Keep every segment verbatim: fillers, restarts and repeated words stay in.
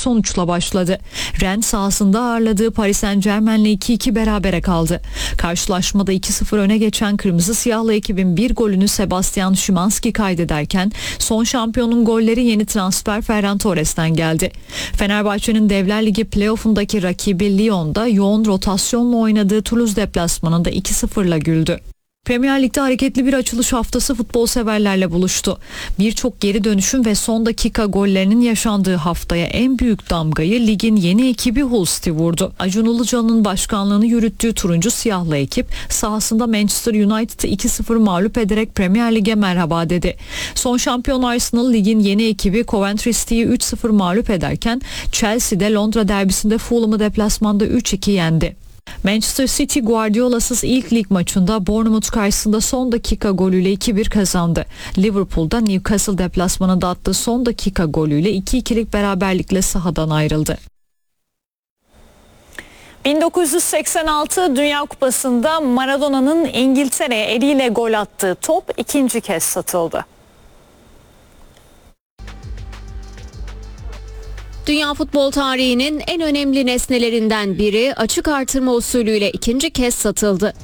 sonuçla başladı. Rennes sahasında ağırladığı Paris Saint-Germain'le iki iki berabere kaldı. Karşılaşmada iki sıfır öne geçen Kırmızı Siyahlı ekibin bir golünü Sebastian Szymanski kaydederken son şampiyonun golleri yeni transfer Ferran Torres'ten geldi. Fenerbahçe'nin Devler Ligi playoff'undaki rakibi Lyon'da yoğun rotasyonla oynadığı Toulouse deplasmanında iki sıfırla güldü. Premier Lig'de hareketli bir açılış haftası futbol severlerle buluştu. Birçok geri dönüşüm ve son dakika gollerinin yaşandığı haftaya en büyük damgayı ligin yeni ekibi Hull City vurdu. Acun Ilıcalı'nın başkanlığını yürüttüğü turuncu siyahlı ekip sahasında Manchester United'ı iki sıfır mağlup ederek Premier Lig'e merhaba dedi. Son şampiyon Arsenal ligin yeni ekibi Coventry City'yi üç sıfır mağlup ederken Chelsea'de Londra derbisinde Fulham'ı deplasmanda üç iki yendi. Manchester City Guardiola'sız ilk lig maçında Bournemouth karşısında son dakika golüyle iki bir kazandı. Liverpool'da Newcastle deplasmanında attığı son dakika golüyle iki ikilik beraberlikle sahadan ayrıldı. bin dokuz yüz seksen altı Dünya Kupası'nda Maradona'nın İngiltere'ye eliyle gol attığı top ikinci kez satıldı. Dünya futbol tarihinin en önemli nesnelerinden biri açık artırma usulüyle ikinci kez satıldı.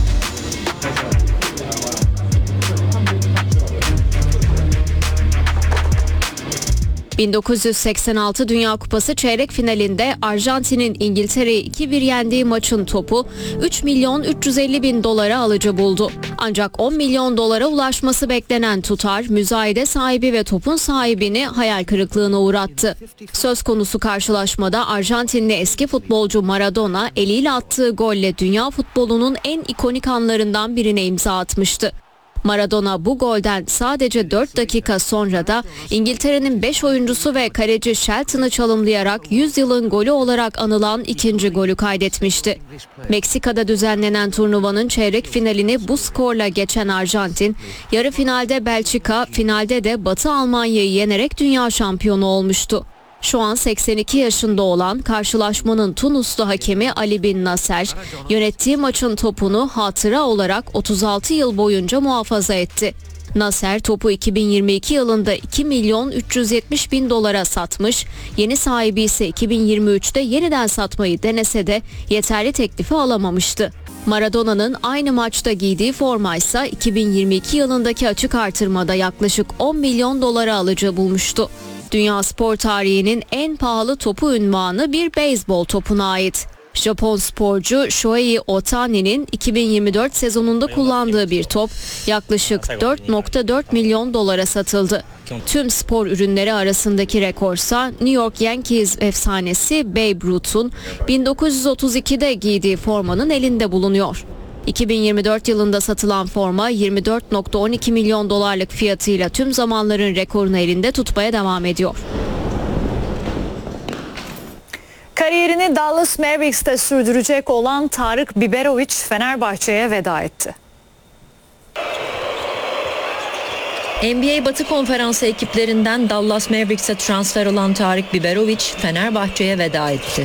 bin dokuz yüz seksen altı Dünya Kupası çeyrek finalinde Arjantin'in İngiltere'yi iki bir yendiği maçın topu üç milyon üç yüz elli bin dolara alıcı buldu. Ancak on milyon dolara ulaşması beklenen tutar müzayede sahibi ve topun sahibini hayal kırıklığına uğrattı. Söz konusu karşılaşmada Arjantinli eski futbolcu Maradona eliyle attığı golle dünya futbolunun en ikonik anlarından birine imza atmıştı. Maradona bu golden sadece dört dakika sonra da İngiltere'nin beş oyuncusu ve kaleci Shelton'ı çalımlayarak yüz yılın golü olarak anılan ikinci golü kaydetmişti. Meksika'da düzenlenen turnuvanın çeyrek finalini bu skorla geçen Arjantin, yarı finalde Belçika, finalde de Batı Almanya'yı yenerek dünya şampiyonu olmuştu. Şu an seksen iki yaşında olan karşılaşmanın Tunuslu hakemi Ali Bin Nasser, yönettiği maçın topunu hatıra olarak otuz altı yıl boyunca muhafaza etti. Nasser topu iki bin yirmi iki yılında iki milyon üç yüz yetmiş bin dolara satmış, yeni sahibi ise iki bin yirmi üçte yeniden satmayı denese de yeterli teklifi alamamıştı. Maradona'nın aynı maçta giydiği forma ise iki bin yirmi iki yılındaki açık artırmada yaklaşık on milyon dolara alıcı bulmuştu. Dünya spor tarihinin en pahalı topu unvanı bir beyzbol topuna ait. Japon sporcu Shohei Ohtani'nin iki bin yirmi dört sezonunda kullandığı bir top yaklaşık dört virgül dört milyon dolara satıldı. Tüm spor ürünleri arasındaki rekorsa New York Yankees efsanesi Babe Ruth'un bin dokuz yüz otuz ikide giydiği formanın elinde bulunuyor. iki bin yirmi dört yılında satılan forma yirmi dört virgül on iki milyon dolarlık fiyatıyla tüm zamanların rekorunu elinde tutmaya devam ediyor. Kariyerini Dallas Mavericks'te sürdürecek olan Tarık Biberovic Fenerbahçe'ye veda etti. N B A Batı Konferansı ekiplerinden Dallas Mavericks'e transfer olan Tarık Biberovic Fenerbahçe'ye veda etti.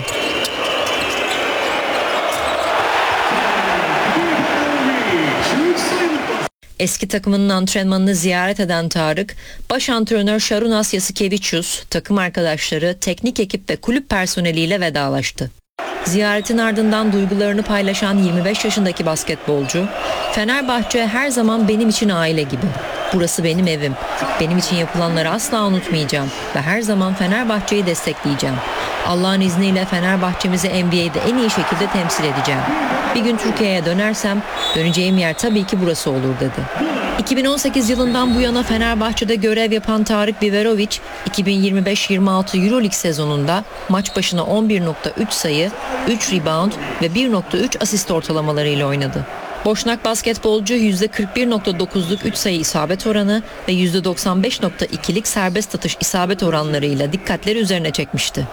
Eski takımının antrenmanını ziyaret eden Tarık, baş antrenör Şarunas Jasikevičius, takım arkadaşları, teknik ekip ve kulüp personeliyle vedalaştı. Ziyaretin ardından duygularını paylaşan yirmi beş yaşındaki basketbolcu, "Fenerbahçe her zaman benim için aile gibi. Burası benim evim. Benim için yapılanları asla unutmayacağım ve her zaman Fenerbahçe'yi destekleyeceğim. Allah'ın izniyle Fenerbahçemizi N B A'de en iyi şekilde temsil edeceğim. Bir gün Türkiye'ye dönersem döneceğim yer tabii ki burası olur" dedi. iki bin on sekiz yılından bu yana Fenerbahçe'de görev yapan Tarık Biberovic, iki bin yirmi beş yirmi altı Euroleague sezonunda maç başına on bir virgül üç sayı, üç rebound ve bir virgül üç asist ortalamalarıyla oynadı. Boşnak basketbolcu yüzde kırk bir virgül dokuzluk üç sayı isabet oranı ve yüzde doksan beş virgül ikilik serbest atış isabet oranlarıyla dikkatleri üzerine çekmişti.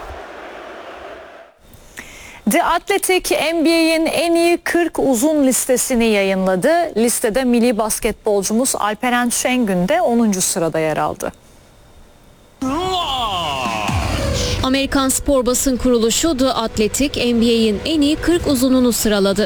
The Athletic N B A'in en iyi kırk uzun listesini yayınladı. Listede milli basketbolcumuz Alperen Şengün de onuncu sırada yer aldı. Amerikan spor basın kuruluşu The Athletic N B A'in en iyi kırk uzununu sıraladı.